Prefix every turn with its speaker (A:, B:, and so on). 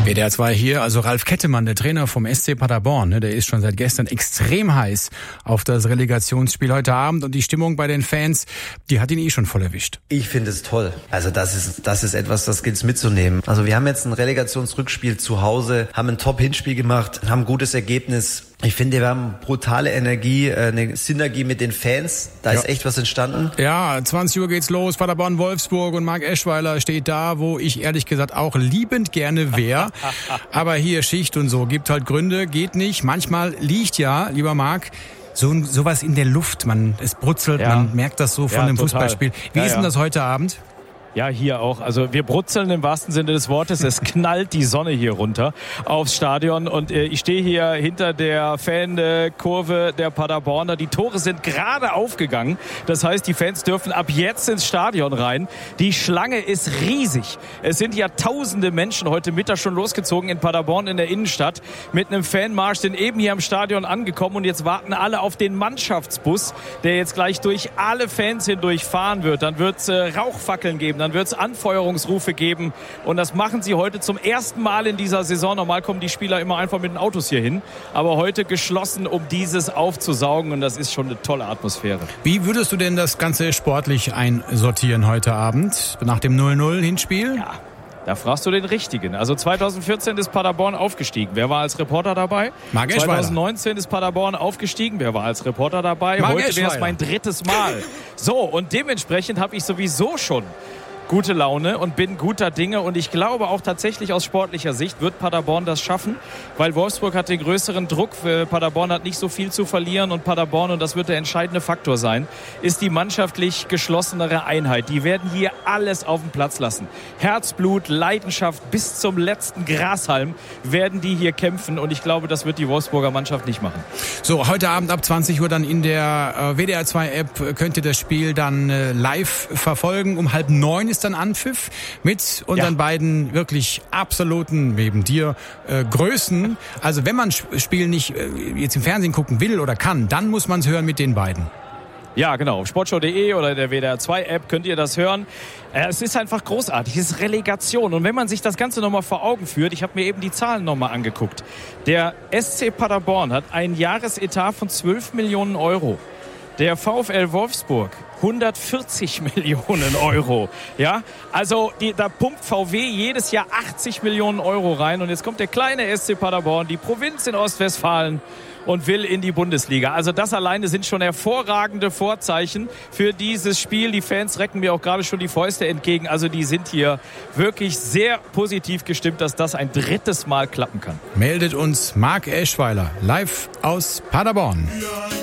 A: WDR 2 hier, also Ralf Kettemann, der Trainer vom SC Paderborn, der ist schon seit gestern extrem heiß auf das Relegationsspiel heute Abend und die Stimmung bei den Fans, die hat ihn schon voll erwischt.
B: Ich finde es toll. Also das ist etwas, das gilt es mitzunehmen. Also wir haben jetzt ein Relegationsrückspiel zu Hause, haben ein Top-Hinspiel gemacht, haben ein gutes Ergebnis. Ich finde, wir haben brutale Energie, eine Synergie mit den Fans. Da ist echt was entstanden.
A: Ja, 20 Uhr geht's los, Paderborn-Wolfsburg und Marc Eschweiler steht da, wo ich ehrlich gesagt auch liebend gerne wäre. Aber hier Schicht und so, gibt halt Gründe, geht nicht. Manchmal liegt ja, lieber Marc, sowas in der Luft. Es brutzelt, man merkt das so von dem Fußballspiel. Wie ist denn das heute Abend?
C: Ja, hier auch. Also wir brutzeln im wahrsten Sinne des Wortes. Es knallt die Sonne hier runter aufs Stadion und ich stehe hier hinter der Fankurve der Paderborner. Die Tore sind gerade aufgegangen. Das heißt, die Fans dürfen ab jetzt ins Stadion rein. Die Schlange ist riesig. Es sind ja tausende Menschen heute Mittag schon losgezogen in Paderborn in der Innenstadt mit einem Fanmarsch, sind eben hier am Stadion angekommen und jetzt warten alle auf den Mannschaftsbus, der jetzt gleich durch alle Fans hindurch fahren wird. Dann wird es Rauchfackeln geben. Dann wird es Anfeuerungsrufe geben und das machen sie heute zum ersten Mal in dieser Saison. Normal kommen die Spieler immer einfach mit den Autos hier hin, aber heute geschlossen, um dieses aufzusaugen und das ist schon eine tolle Atmosphäre.
A: Wie würdest du denn das Ganze sportlich einsortieren heute Abend nach dem 0-0-Hinspiel?
C: Ja. Da fragst du den Richtigen. Also 2014 ist Paderborn aufgestiegen. Wer war als Reporter dabei?
A: Marc Eschweiler.
C: 2019 ist Paderborn aufgestiegen. Wer war als Reporter dabei?
A: Marc
C: Heute wäre es
A: Eschweiler.
C: mein 3. Mal. So, und dementsprechend habe ich sowieso schon gute Laune und bin guter Dinge und ich glaube auch tatsächlich aus sportlicher Sicht wird Paderborn das schaffen, weil Wolfsburg hat den größeren Druck, Paderborn hat nicht so viel zu verlieren und Paderborn, und das wird der entscheidende Faktor sein, ist die mannschaftlich geschlossenere Einheit. Die werden hier alles auf den Platz lassen. Herzblut, Leidenschaft bis zum letzten Grashalm werden die hier kämpfen und ich glaube, das wird die Wolfsburger Mannschaft nicht machen.
A: So, heute Abend ab 20 Uhr dann in der WDR 2 App könnt ihr das Spiel dann live verfolgen. Um 8:30 ist dann Anpfiff mit unseren beiden wirklich absoluten, neben dir, Größen. Also wenn man Spiel nicht jetzt im Fernsehen gucken will oder kann, dann muss man es hören mit den beiden.
C: Ja, genau. Auf sportschau.de oder der WDR 2 App könnt ihr das hören. Es ist einfach großartig. Es ist Relegation. Und wenn man sich das Ganze nochmal vor Augen führt, ich habe mir eben die Zahlen nochmal angeguckt. Der SC Paderborn hat einen Jahresetat von 12 Millionen Euro. Der VfL Wolfsburg 140 Millionen Euro. Ja, also da pumpt VW jedes Jahr 80 Millionen Euro rein. Und jetzt kommt der kleine SC Paderborn, die Provinz in Ostwestfalen, und will in die Bundesliga. Also das alleine sind schon hervorragende Vorzeichen für dieses Spiel. Die Fans recken mir auch gerade schon die Fäuste entgegen. Also die sind hier wirklich sehr positiv gestimmt, dass das ein 3. Mal klappen kann.
A: Meldet uns Marc Eschweiler live aus Paderborn.